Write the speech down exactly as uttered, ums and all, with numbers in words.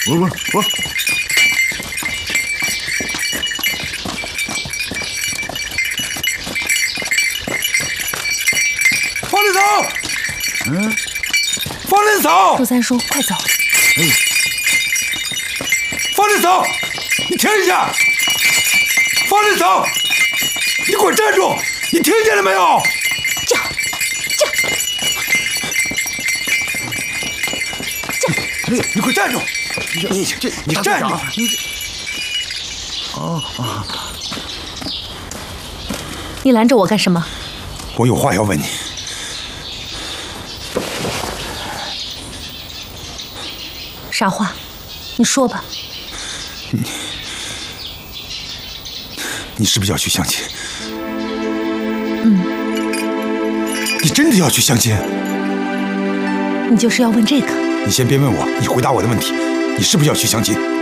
我我我。 方林嫂，嗯，方林嫂， 陆三叔，快走！ 哎，方林嫂，你停一下！方林嫂，你给我站住！你听见了没有？ 这这这， 你你给我站住！你这你站住！你这哦啊！ 你拦着我干什么？ 我有话要问你。 啥话？你说吧。 你你是不是要去相亲？ 嗯。 你真的要去相亲？ 你就是要问这个？ 你先别问我，你回答我的问题。你是不是要去相亲？